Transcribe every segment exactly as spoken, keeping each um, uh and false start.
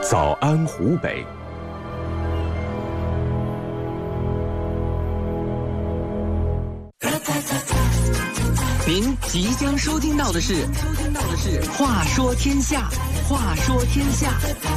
早安湖北。 您即将收听到的是《收听到的是话说天下》，话说天下。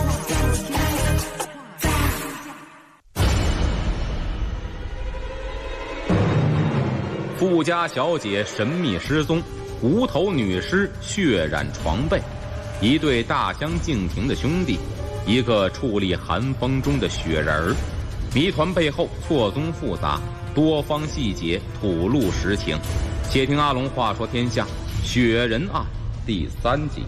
富家小姐神秘失踪，无头女尸血染床背，一对大相径庭的兄弟，一个矗立寒风中的雪人儿，谜团背后错综复杂，多方细节吐露实情。且听阿龙话说天下，雪人案第三集。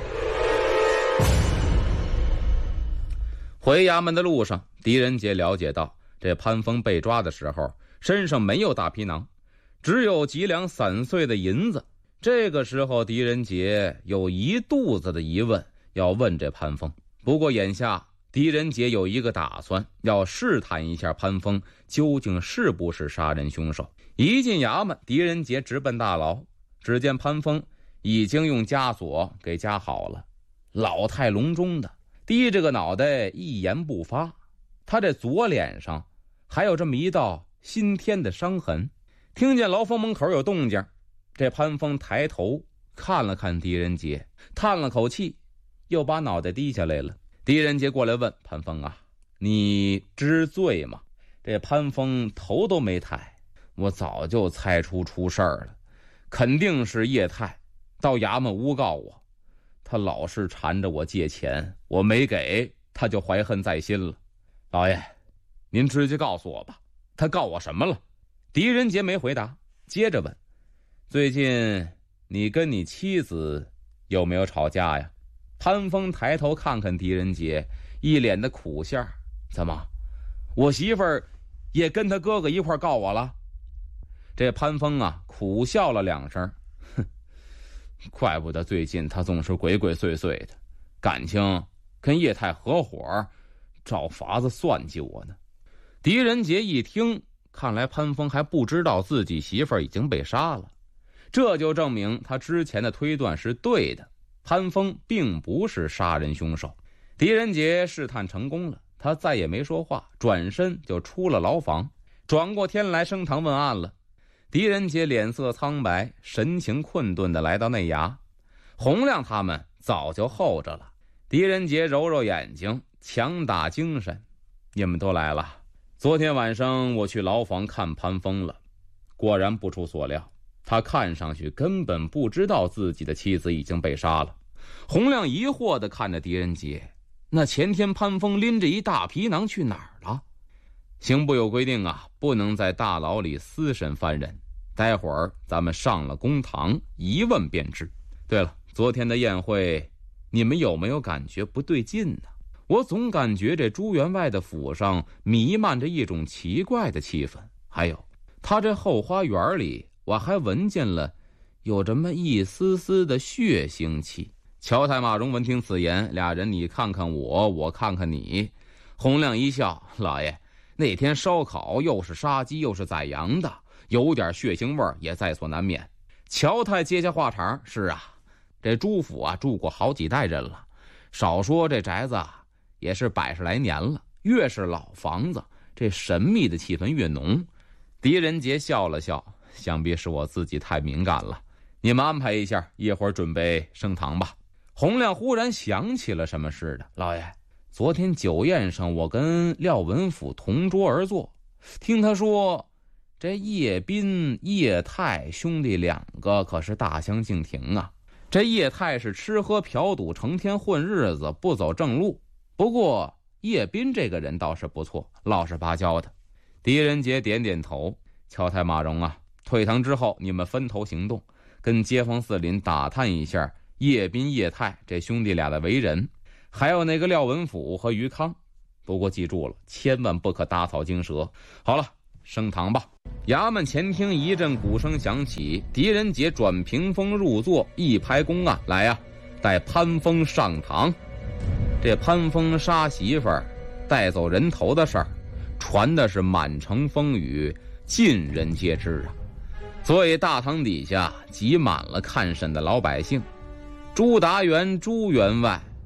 回衙门的路上，狄仁杰了解到，这潘峰被抓的时候，身上没有大皮囊，只有几两散碎的银子。这个时候，狄仁杰有一肚子的疑问要问这潘峰。不过眼下，狄仁杰有一个打算，要试探一下潘峰究竟是不是杀人凶手。一进衙门，狄仁杰直奔大牢。只见潘峰已经用枷锁给夹好了，老态龙钟的，低着个脑袋，一言不发。他这左脸上还有这么一道新添的伤痕。听见牢房门口有动静，这潘峰抬头看了看狄仁杰，叹了口气，又把脑袋低下来了。狄仁杰过来问潘峰啊，你知罪吗？这潘峰头都没抬，我早就猜出出事儿了，肯定是叶太到衙门诬告我，他老是缠着我借钱，我没给，他就怀恨在心了。老爷，您直接告诉我吧，他告我什么了？狄仁杰没回答，接着问，最近你跟你妻子有没有吵架呀？潘峰抬头看看狄仁杰，一脸的苦相，怎么，我媳妇儿也跟他哥哥一块告我了？这潘峰啊，苦笑了两声，哼，怪不得最近他总是鬼鬼祟祟的，感情跟叶太合伙找法子算计我呢。狄仁杰一听，看来潘峰还不知道自己媳妇儿已经被杀了，这就证明他之前的推断是对的，潘峰并不是杀人凶手。狄仁杰试探成功了，他再也没说话，转身就出了牢房，转过天来升堂问案了。狄仁杰脸色苍白，神情困顿地来到内衙，洪亮他们早就候着了。狄仁杰揉揉眼睛，强打精神，你们都来了。昨天晚上我去牢房看潘峰了，果然不出所料，他看上去根本不知道自己的妻子已经被杀了。洪亮疑惑地看着狄仁杰，那前天潘峰拎着一大皮囊去哪儿了？刑部有规定啊，不能在大牢里私审犯人，待会儿咱们上了公堂一问便知。对了，昨天的宴会你们有没有感觉不对劲呢？我总感觉这朱员外的府上弥漫着一种奇怪的气氛，还有他这后花园里我还闻见了有这么一丝丝的血腥气。乔太马荣闻听此言，俩人你看看我，我看看你。洪亮一笑，老爷，那天烧烤又是杀鸡又是宰羊的，有点血腥味儿也在所难免。乔太接下话茬，是啊，这朱府啊住过好几代人了，少说这宅子啊也是百十来年了，越是老房子，这神秘的气氛越浓。狄仁杰笑了笑，想必是我自己太敏感了，你们安排一下，一会儿准备升堂吧。洪亮忽然想起了什么似的，老爷，昨天酒宴上我跟廖文甫同桌而坐，听他说这叶斌叶太兄弟两个可是大相径庭啊。这叶太是吃喝嫖赌，成天混日子，不走正路，不过叶斌这个人倒是不错，老实巴交的。狄仁杰点点头，乔太马荣啊，退堂之后你们分头行动，跟街坊四邻打探一下叶斌叶太这兄弟俩的为人，还有那个廖文甫和于康。不过记住了，千万不可打草惊蛇。好了，升堂吧。衙门前厅一阵鼓声响起，狄仁杰转屏风入座，一拍公案，来呀、啊，带潘峰上堂。这潘峰杀媳妇儿带走人头的事儿传的是满城风雨，尽人皆知啊。所以大堂底下挤满了看审的老百姓。朱达元朱员外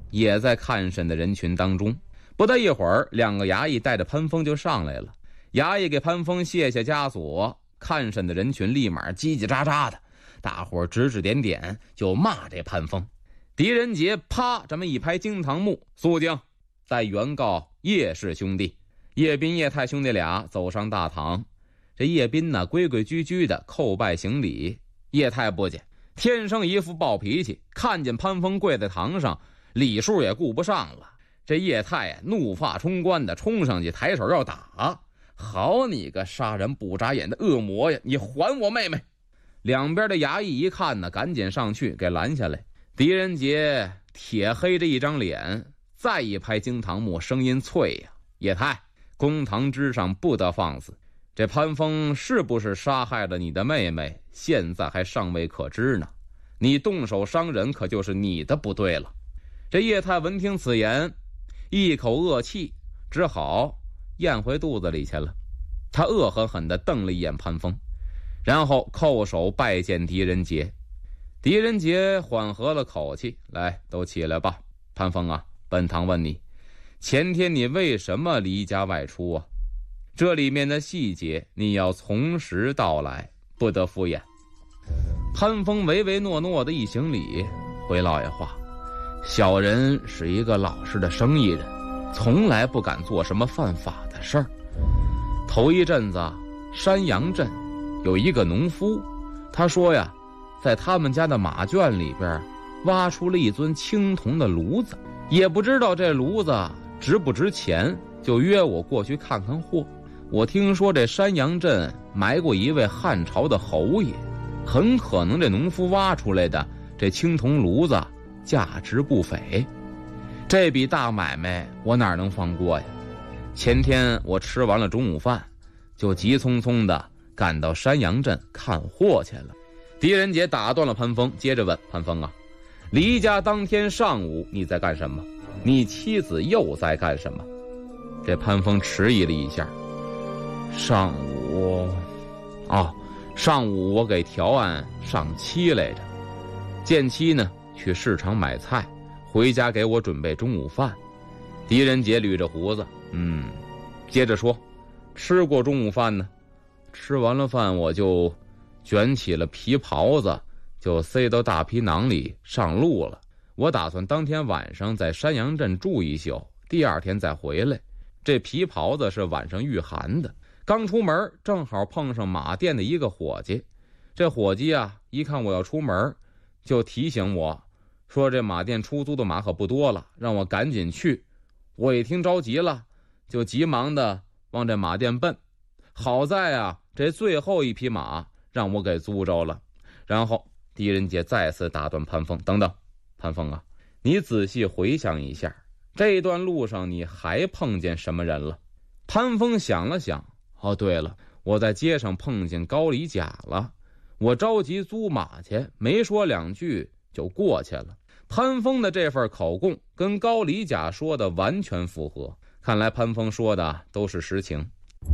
也在看审的人群当中。不大一会儿，两个衙役带着潘峰就上来了。衙役给潘峰卸下枷锁，看审的人群立马叽叽喳喳的，大伙指指点点就骂这潘峰。狄仁杰啪这么一拍惊堂木，肃静，在原告叶氏兄弟。叶斌叶太兄弟俩走上大堂，这叶斌呢规规矩矩的叩拜行礼。叶太不解，天生一副暴脾气，看见潘峰跪在堂上，礼数也顾不上了。这叶太啊怒发冲冠的冲上去，抬手要打。好你个杀人不眨眼的恶魔呀，你还我妹妹！两边的衙役一看呢，赶紧上去给拦下来。狄仁杰铁黑着一张脸，再一拍惊堂木，声音脆呀：叶太，公堂之上不得放肆，这潘峰是不是杀害了你的妹妹，现在还尚未可知呢。你动手伤人，可就是你的不对了。这叶太闻听此言，一口恶气只好咽回肚子里去了。他恶狠狠地瞪了一眼潘峰，然后叩首拜见狄仁杰。狄仁杰缓和了口气，来，都起来吧。潘峰啊，本堂问你，前天你为什么离家外出啊？这里面的细节你要从实道来，不得敷衍。潘峰唯唯诺诺的一行礼，回老爷话，小人是一个老实的生意人，从来不敢做什么犯法的事儿。头一阵子山阳镇有一个农夫，他说呀，在他们家的马圈里边挖出了一尊青铜的炉子，也不知道这炉子值不值钱，就约我过去看看货。我听说这山阳镇埋过一位汉朝的侯爷，很可能这农夫挖出来的这青铜炉子价值不菲，这笔大买卖我哪能放过呀？前天我吃完了中午饭，就急匆匆的赶到山阳镇看货去了。狄仁杰打断了潘峰，接着问潘峰啊，离家当天上午你在干什么？你妻子又在干什么？这潘峰迟疑了一下，上午哦，上午我给条案上漆来着，见妻呢去市场买菜，回家给我准备中午饭。狄仁杰捋着胡子，嗯，接着说，吃过中午饭呢？吃完了饭我就卷起了皮袍子，就塞到大皮囊里上路了。我打算当天晚上在山阳镇住一宿，第二天再回来。这皮袍子是晚上御寒的，刚出门正好碰上马店的一个伙计。这伙计啊一看我要出门，就提醒我说这马店出租的马可不多了，让我赶紧去。我一听着急了，就急忙的往这马店奔。好在啊这最后一匹马让我给租着了。然后狄仁杰再次打断潘峰，等等，潘峰啊，你仔细回想一下，这段路上你还碰见什么人了？潘峰想了想，哦对了，我在街上碰见高李甲了，我着急租马去，没说两句就过去了。潘峰的这份口供跟高李甲说的完全符合，看来潘峰说的都是实情。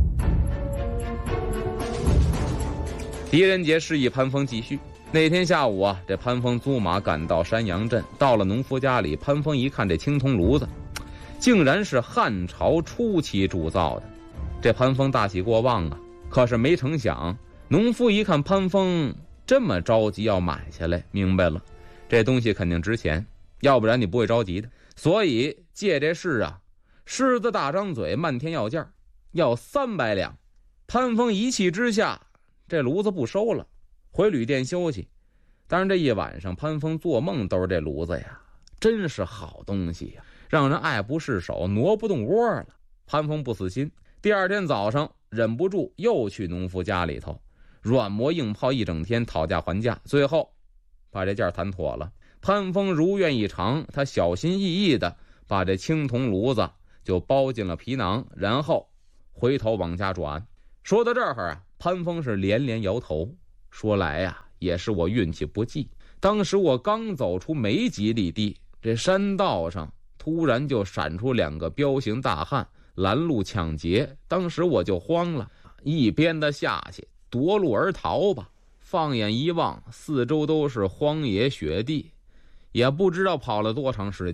狄仁杰示意潘峰继续。那天下午啊，这潘峰租马赶到山阳镇，到了农夫家里，潘峰一看这青铜炉子竟然是汉朝初期铸造的，这潘峰大喜过望啊。可是没成想，农夫一看潘峰这么着急要买下来，明白了这东西肯定值钱，要不然你不会着急的。所以借这事啊，狮子大张嘴，漫天要价，要三百两。潘峰一气之下，这炉子不收了，回旅店休息。当然这一晚上潘峰做梦都是这炉子呀，真是好东西呀，让人爱不释手，挪不动窝了。潘峰不死心，第二天早上忍不住又去农夫家里头软磨硬泡一整天，讨价还价，最后把这价谈妥了。潘峰如愿以偿，他小心翼翼的把这青铜炉子就包进了皮囊，然后回头往家转。说到这儿啊，潘峰是连连摇头，说来呀、啊，也是我运气不济。当时我刚走出没几里地，这山道上突然就闪出两个彪形大汉拦路抢劫，当时我就慌了，一边的下去夺路而逃吧。放眼一望，四周都是荒野雪地，也不知道跑了多长时间，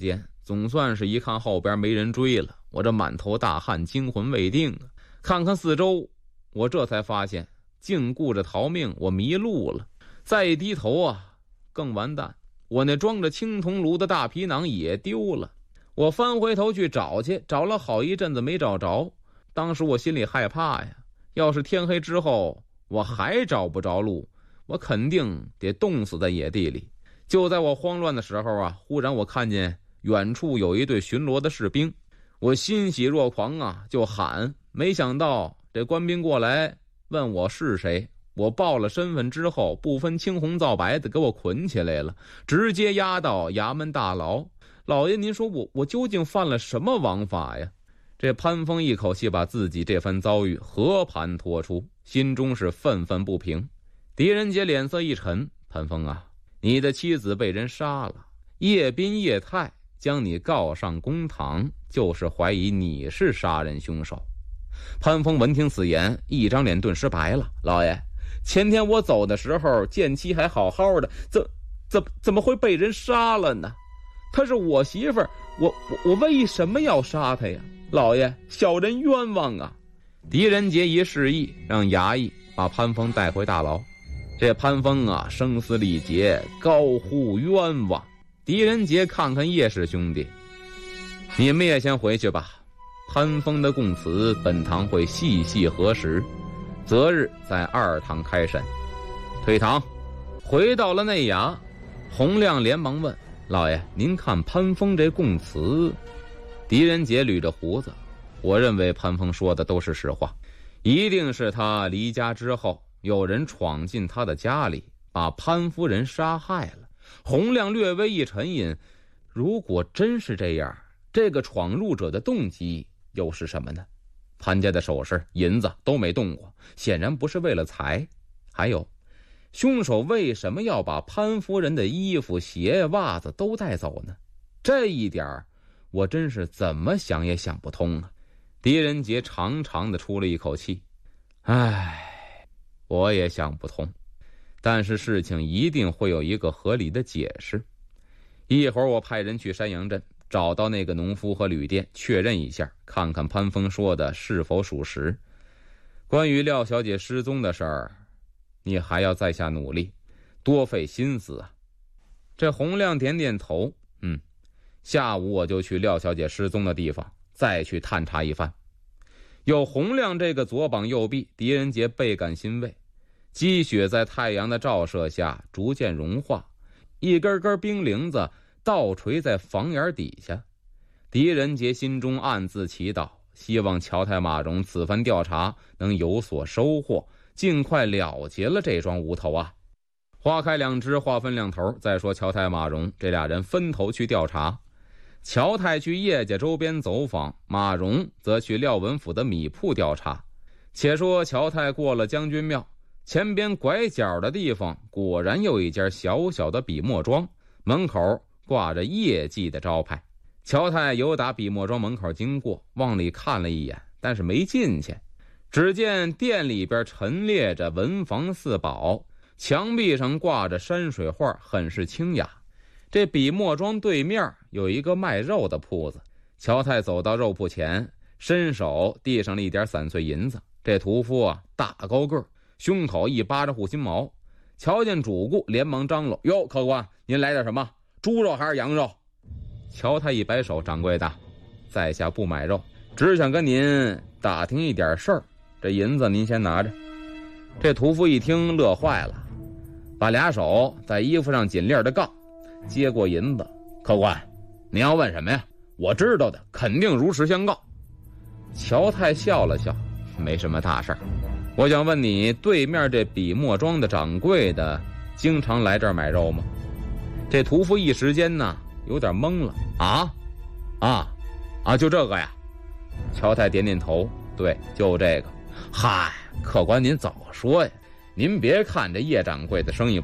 总算是一看后边没人追了，我这满头大汗，惊魂未定啊！看看四周，我这才发现净顾着逃命，我迷路了。再一低头啊，更完蛋，我那装着青铜炉的大皮囊也丢了。我翻回头去找去，找了好一阵子没找着。当时我心里害怕呀，要是天黑之后我还找不着路，我肯定得冻死在野地里。就在我慌乱的时候啊，忽然我看见远处有一队巡逻的士兵，我欣喜若狂啊，就喊。没想到这官兵过来问我是谁，我报了身份之后，不分青红皂白的给我捆起来了，直接押到衙门大牢。老爷，您说我我究竟犯了什么王法呀？这潘峰一口气把自己这番遭遇和盘托出，心中是愤愤不平。狄仁杰脸色一沉，潘峰啊，你的妻子被人杀了，叶斌叶太将你告上公堂，就是怀疑你是杀人凶手。潘峰闻听此言，一张脸顿时白了。老爷，前天我走的时候见妻还好好的，怎怎怎么会被人杀了呢？她是我媳妇儿，我我我为什么要杀她呀？老爷，小人冤枉啊！狄仁杰一示意，让衙役把潘峰带回大牢。这潘峰啊，声嘶力竭，高呼冤枉。狄仁杰看看叶氏兄弟，你们也先回去吧。潘峰的供词，本堂会细细核实，择日在二堂开审。退堂。回到了内衙，洪亮连忙问：老爷，您看潘峰这供词？狄仁杰捋着胡子，我认为潘峰说的都是实话，一定是他离家之后，有人闯进他的家里，把潘夫人杀害了。洪亮略微一沉吟，如果真是这样，这个闯入者的动机又是什么呢？潘家的首饰、银子都没动过，显然不是为了财。还有，凶手为什么要把潘夫人的衣服、鞋、袜子都带走呢？这一点我真是怎么想也想不通啊！狄仁杰长长的出了一口气，唉，我也想不通，但是事情一定会有一个合理的解释。一会儿我派人去山阳镇，找到那个农夫和旅店，确认一下，看看潘峰说的是否属实。关于廖小姐失踪的事儿，你还要再下努力，多费心思啊。这洪亮点点头，嗯，下午我就去廖小姐失踪的地方，再去探查一番。有洪亮这个左膀右臂，狄仁杰倍感欣慰。积雪在太阳的照射下逐渐融化，一根根冰凌子倒垂在房檐底下。狄仁杰心中暗自祈祷，希望乔太马荣此番调查能有所收获，尽快了结了这桩无头啊。花开两枝，话分两头。再说乔太马荣这俩人分头去调查，乔太去叶家周边走访，马荣则去廖文府的米铺调查。且说乔太过了将军庙，前边拐角的地方果然有一家小小的笔墨庄，门口挂着业绩的招牌。乔太由打笔墨庄门口经过，往里看了一眼，但是没进去。只见店里边陈列着文房四宝，墙壁上挂着山水画，很是清雅。这笔墨庄对面有一个卖肉的铺子，乔太走到肉铺前，伸手递上了一点散碎银子。这屠夫啊，大高个，胸口一巴掌护心毛，瞧见主顾连忙张罗：哟，客官，您来点什么？猪肉还是羊肉？乔太一摆手：掌柜的，在下不买肉，只想跟您打听一点事儿，这银子您先拿着。这屠夫一听乐坏了，把俩手在衣服上紧链的杠，接过银子：客官，您要问什么呀？我知道的肯定如实相告。乔太笑了笑：没什么大事儿，我想问你，对面这笔墨庄的掌柜的经常来这儿买肉吗？这屠夫一时间呢有点懵了。啊啊啊，就这个呀？乔太点点头：对，就这个。嗨，客官您早说呀，您别看这叶掌柜的生意